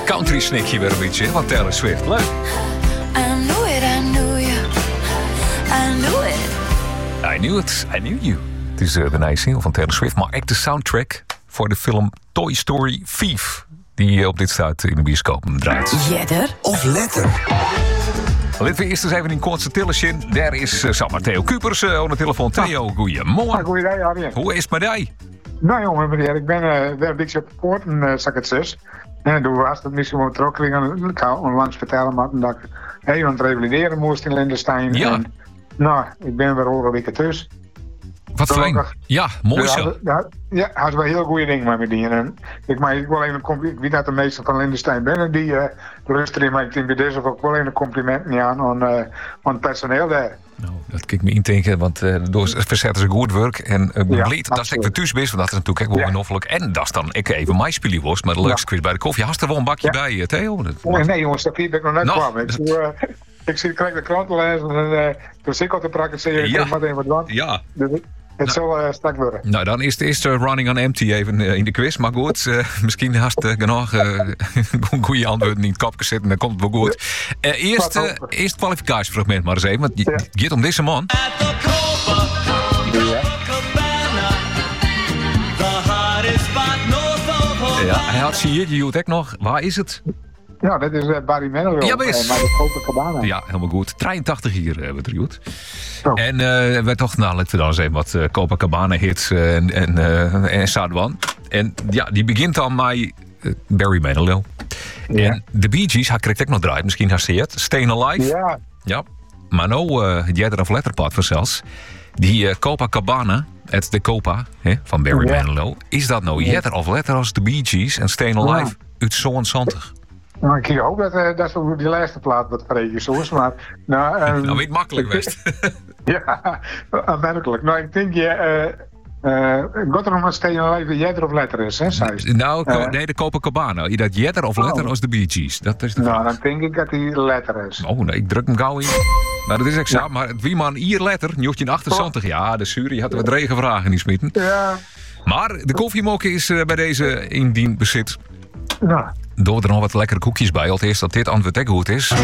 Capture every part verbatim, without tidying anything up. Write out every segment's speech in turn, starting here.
country snikje weer een beetje van Taylor Swift. Leuk. I knew it, I knew you. I knew it. I knew it, I knew you. Het is uh, de nieuwe single van Taylor Swift, maar ook de soundtrack voor de film Toy Story vijf. Die uh, op dit staat in de bioscoop draait. Jedder of letter? Laten we eerst eens even in korte tilletje. Daar is uh, Sam Theo Kupers uh, aan de telefoon. Theo, goeiemorgen. Ah, goeiedag, Arjen. Hoe is het met jou? Nou jongen, meneer, ik ben uh, weer een beetje op de poort en uh, zak het zes. En toen was het misschien wel betrokken. Ik ga onlangs vertellen, maar dat ik even aan het revalideren moest in Lindestein. Ja. En, nou, ik ben weer over een week thuis. Wat fijn. Ja, mooi Dus zo. hij- Ja, ja, hij is wel heel goede dingen met me die. En ik, maar ik wil even een compliment. Ik weet dat de meesten van Lindestein binnen die uh, luisteren, maar ik denk bij deze ook wel even een compliment niet aan aan, uh, aan het personeel daar. Nou, dat kan ik me indenken, want uh, door verzetten ze goed werk. En uh, ik ben Ja, blij dat ik absoluut. er thuis ben, want dat is natuurlijk echt wel Ja. genoffelijk. En dat is dan ik even mijn spelen was, maar de leukste quiz bij de koffie. Hast er wel een bakje Ja. bij, uh, Theo? Dat Oh, nee jongens, dat ben ik nog net Nog? kwam. Ik, zie, uh, ik zie, krijg de krant lezen en uh, toen zit ik al te praktiseren. Ik Ja. zeg maar even wat wat. Ja, Dus het- het zal uh, strak worden. nou dan is het eerst uh, running on empty even uh, in de quiz. Maar goed, uh, misschien hast uh, genoeg uh, goede antwoorden in het kopje zitten, dan komt het wel goed. Uh, eerst, uh, eerst het kwalificatiefragment maar eens even, want je Ja. het gaat om deze man. Ja. Ja, hij had zie je, je hoort ook nog. Waar is het? Ja, dat is uh, Barry Manilow. Ja, best. Uh, maar de Copacabana. Ja, helemaal goed. drieëntachtig hier hebben we het goed. Zo. En uh, we toch, nou, laten we dan eens even wat uh, Copacabana hits uh, en, en, uh, en Sadwan. En ja, die begint dan met uh, Barry Manilow. Ja. En de Bee Gees, hij krijgt ook nog draait. Misschien had ze het. Staying Alive. Ja, Ja. Maar nou, uh, het jij er of letterpad van zelfs. Die uh, Copacabana, het de Copa hè, van Barry Ja. Manilow. Is dat nou jetter of letter als de Bee Gees en Staying Alive uit zevenenzantig? nou, ik hoop dat, uh, dat zo die laatste plaat wat vreemd zo is, maar... Nou, um, Nou, weet makkelijk best. Ja, aanmerkelijk. Nou, ik denk je... Uh, uh, God er nog maar steden alleen jetter of letter is, hè, zei ze. Nou, ko- Eh. nee, de Copacabana. Is dat jetter of letter Oh. als de Bee Gees? Dat is de Nou, vraag. dan denk ik dat die letter is. Oh nee, ik druk hem gauw in. Nou, dat is exact. Ja. Maar het wie man hier letter, negentien achtenzantig. Ja, de jury had wat regen vragen niet smitten. Ja, Maar de koffiemok is uh, bij deze in dien bezit. nou, Doe er nog wat lekkere koekjes bij. Al eerst dat dit antwoord ook goed is.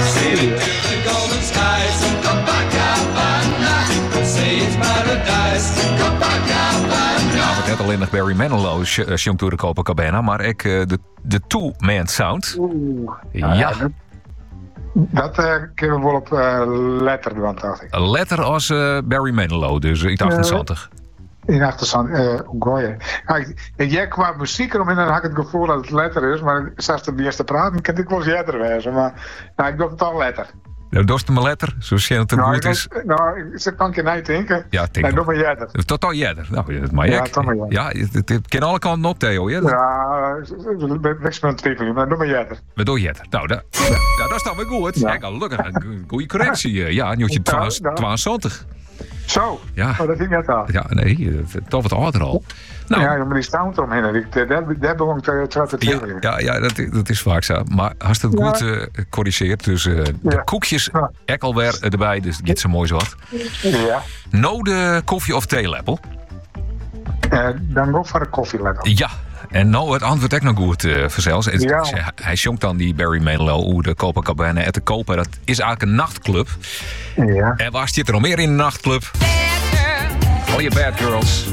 Nou, het net alleen nog Barry Manilow zong door de Copacabana, maar ik uh, de, de two-man sound. oeh. Ja. dat dat uh, kunnen we wel op uh, letter doen, dacht ik. Een letter als uh, Barry Manilow, dus uh, iets achtenzantig. In achterstand, uh, gooien. Ja, ik, ik jij qua muziek erom en dan had ik het gevoel dat het letter is, maar zelfs de eerste praten kan ik wel eens jetter wezen. Maar nou, ik doe het al letter. Nou, dorst hem een letter, zoals je het hem Nou, goed ik, is. nou, ik zit dan een keer nadenken. Ja, denk Nee, nog. doe maar jetter. Totaal jeder. Nou, dat mag Ja, ik. toch maar jetter. Ja, het, het, het kan alle kanten op, Theo. Ja? Ja, niks meer een twijfel, maar doe maar jetter. We doen jetter. Nou, dat, ja, dat is dan weer goed. Ja. Ja. Gelukkig, een goede correctie. eh. Ja, nu had je Ja, ja. tweeënzantig. Zo, Ja. oh, dat ging net al. Ja, nee, eh, toch wat ouder al. Nou, Ja, maar die sound eromheen, die- daar, daar begon ik te te te ja, twijfelen. ja, ja dat, dat is vaak zo. Maar als het Ja. goed uh, corrigeert, dus uh, de Ja. koekjes, Ja. ek alweer erbij, dus het zo mooi zo wat. Ja. Nou de koffie of theelepel. Uh, dan go voor de koffieletter. Ja, en nou het antwoord ook nog goed uh, verzels. Het- Ja. Hij, hij zongt dan die Barry Manilow, hoe de Copacabana en de Copa. Dat is eigenlijk een nachtclub. Ja. En waar zit er nog meer in een nachtclub? Al je bad girls.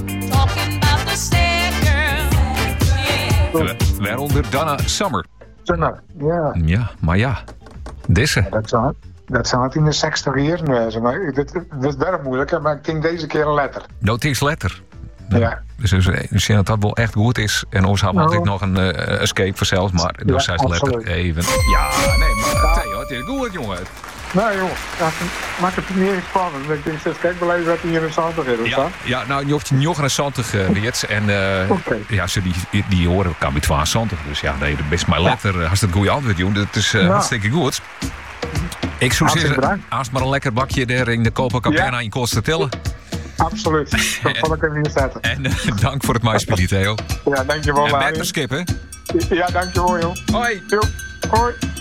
Uh, Waaronder Donna Summer. Nou, ja. Ja, maar ja, deze. Dat zou, dat zou het in de zestig jaren wezen. Maar dit, dit is wel moeilijk, maar ik denk deze keer een letter. Dat is letter. Ja. Dus dus, eh, dus ja, dat dat wel echt goed is. En ons hebben we Nou. altijd nog een uh, escape voor zelfs. Maar door Ja, zes letter absoluut. even. Ja, nee, maar Theo, het is goed, jongen. Nou joh, dat maakt het niet echt spannend. Ik denk, zeg, kijk wel even wat hier in Zandvoort is. Ja, ja, nou, je hoeft nog een zantig uh, reeds. En uh, Oké. ja, ze die, die horen kan bij tweeënzantig. Dus ja, nee, dat best mijn letter. Uh, als het een goede antwoord, jongen. Dat is uh, Ja. hartstikke goed. Ik zou Hartstikke zeggen, bedankt. als maar een lekker bakje daar in de Copacabana Ja. in kost te tellen. Absoluut. Dat vond ik even niet zetten. En uh, dank voor het meisje, Theo. Ja, dankjewel. En Mario. bed beskippen. Ja, dankjewel joh. Hoi. Jo, hoi.